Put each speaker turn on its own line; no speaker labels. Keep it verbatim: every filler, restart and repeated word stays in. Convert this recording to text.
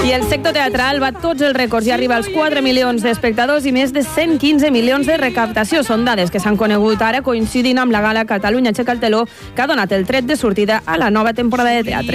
I el sector teatral bat tots els rècords i arriba als quatre milions d'espectadors i més de cent quinze milions de recaptació. Són dades que s'han conegut ara coincidint amb la gala Catalunya Aixeca el teló, que ha donat el tret de sortida a la nova temporada de teatre.